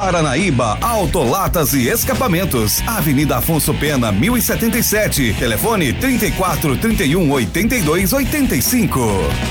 Paranaíba, Autolatas e Escapamentos. Avenida Afonso Pena, 1077. Telefone 34 31 82 85.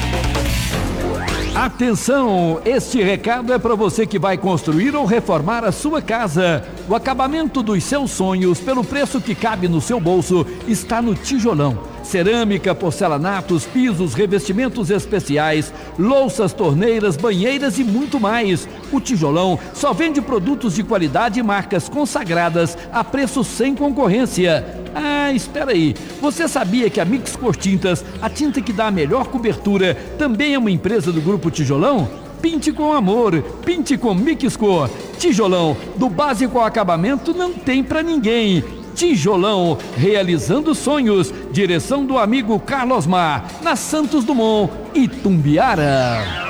Atenção, este recado é para você que vai construir ou reformar a sua casa. O acabamento dos seus sonhos, pelo preço que cabe no seu bolso, está no Tijolão. Cerâmica, porcelanatos, pisos, revestimentos especiais, louças, torneiras, banheiras e muito mais. O Tijolão só vende produtos de qualidade e marcas consagradas a preço sem concorrência. Ah, espera aí. Você sabia que a Mix Cor Tintas, a tinta que dá a melhor cobertura, também é uma empresa do Grupo Tijolão? Pinte com amor, pinte com Mix Cor. Tijolão, do básico ao acabamento, não tem pra ninguém. Tijolão, realizando sonhos. Direção do amigo Carlos Mar, na Santos Dumont, Itumbiara.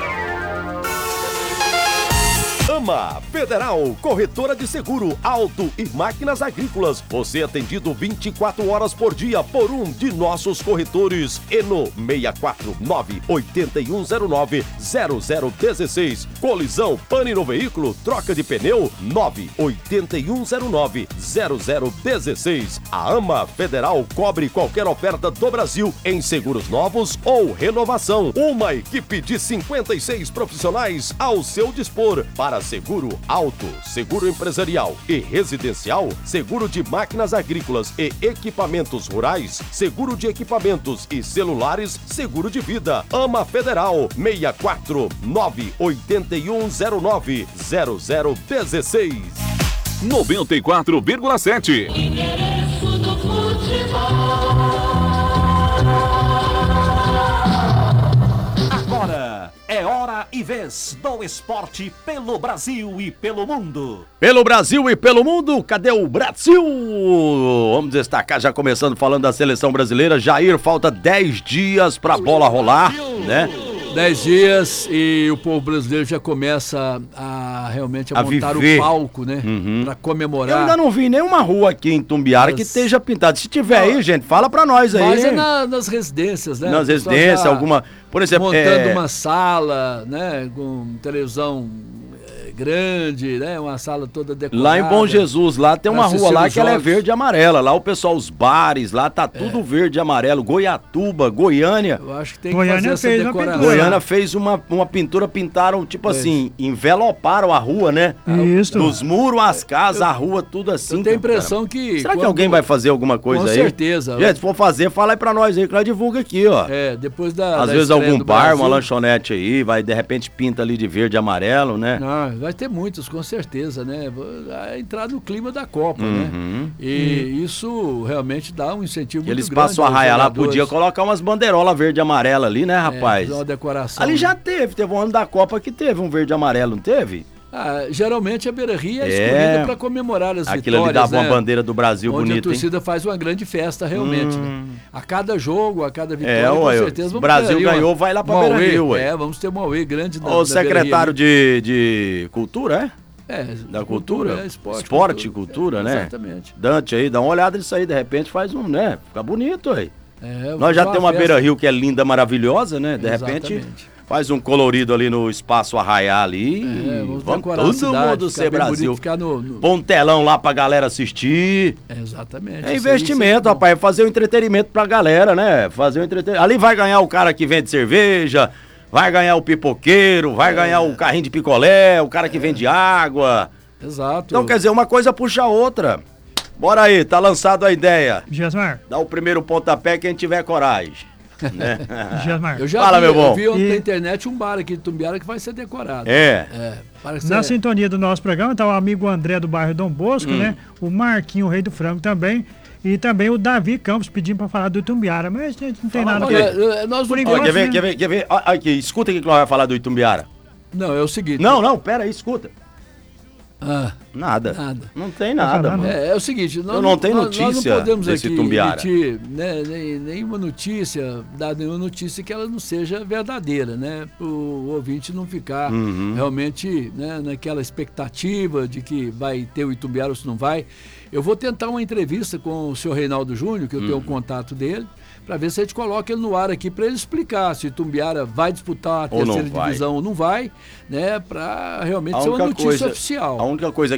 AMA Federal, corretora de seguro, auto e máquinas agrícolas. Você é atendido 24 horas por dia por um de nossos corretores. Eno 649-8109-0016. Colisão, pane no veículo, troca de pneu 98109-0016. A AMA Federal cobre qualquer oferta do Brasil em seguros novos ou renovação. Uma equipe de 56 profissionais ao seu dispor para seguro auto, seguro empresarial e residencial, seguro de máquinas agrícolas e equipamentos rurais, seguro de equipamentos e celulares, seguro de vida. AMA Federal 649-8109-0016. 94,7. Agora é hora e vez do esporte pelo Brasil e pelo mundo. Pelo Brasil e pelo mundo, cadê o Brasil? Vamos destacar, já começando falando da seleção brasileira. Jair, falta 10 dias pra bola rolar, né? 10 dias e o povo brasileiro já começa realmente a montar viver o palco, né? Pra comemorar. Eu ainda não vi nenhuma rua aqui em Itumbiara que esteja pintada. Se tiver aí, gente, fala pra nós aí. Mas é nas residências, né? Nas residências, alguma... Por exemplo, montando uma sala, né? Com televisão grande, né? Uma sala toda decorada. Lá em Bom Jesus, lá tem uma rua lá que ela é verde e amarela. Lá o pessoal, os bares, lá tá tudo verde e amarelo. Goiatuba, Goiânia. Eu acho que tem que fazer essa decoração. Goiânia fez uma pintura, pintaram, tipo assim, enveloparam a rua, né? Isso. Dos muros, as casas, a rua, tudo assim. Eu tenho a impressão que... Será que alguém vai fazer alguma coisa aí? Com certeza. Gente, se for fazer, fala aí pra nós aí, que nós divulga aqui, ó. Depois da Às vezes algum bar, uma lanchonete aí, vai, de repente pinta ali de verde e amarelo, né? Não, vai ter muitos, com certeza, né? Vai entrar no clima da Copa, né? E isso realmente dá um incentivo muito grande. Eles passam a raia lá, podia colocar umas bandeirolas verde e amarela ali, né, rapaz? Uma decoração. Ali já teve um ano da Copa que teve um verde e amarelo, não teve? Geralmente a Beira-Rio é escolhida para comemorar as vitórias. Aquilo ali dava uma bandeira do Brasil bonita, onde a torcida faz uma grande festa, realmente. Né? A cada jogo, a cada vitória, com certeza vamos ter. O Brasil ganhou, vai lá para Beira-Rio. Vamos ter uma UE grande O secretário de Cultura, da cultura? Esporte e cultura, né? Exatamente. Dante aí, dá uma olhada nisso aí, de repente faz né? Fica bonito aí. Nós já temos uma Beira-Rio que é linda, maravilhosa, né? De repente... Faz um colorido ali no espaço Arraiá ali. Vamos todo mundo ser Brasil. Põe um telão lá pra galera assistir. Exatamente. É investimento, rapaz. Fazer um entretenimento pra galera, né? Fazer um entretenimento. Ali vai ganhar o cara que vende cerveja, vai ganhar o pipoqueiro, vai ganhar o carrinho de picolé, o cara que vende água. Exato. Então, quer dizer, uma coisa puxa a outra. Bora aí, tá lançado a ideia. Jesmar. Dá o primeiro pontapé quem tiver coragem. Né? Jesmar. Eu já vi, meu bom. Eu vi na internet um bar aqui de Itumbiara que vai ser decorado. Na sintonia do nosso programa tá o amigo André do bairro Dom Bosco, né? O Marquinho, o Rei do Frango também. E também o Davi Campos pedindo pra falar do Itumbiara, mas a gente não tem nada. Nós por enquanto, quer ver? Aqui, escuta o que nós vamos falar do Itumbiara. Não, é o seguinte. Não, pera aí, escuta. Nada. Não tem nada, mano. É o seguinte, eu não tenho notícia nós não podemos desse aqui Itumbiara. emitir, né, nenhuma notícia, dar nenhuma notícia que ela não seja verdadeira, né? O ouvinte não ficar realmente, né, naquela expectativa de que vai ter o Itumbiara ou se não vai. Eu vou tentar uma entrevista com o senhor Reinaldo Júnior, que eu tenho o contato dele, para ver se a gente coloca ele no ar aqui para ele explicar se o Itumbiara vai disputar a terceira divisão ou não vai, né, para realmente ser uma notícia oficial. A única coisa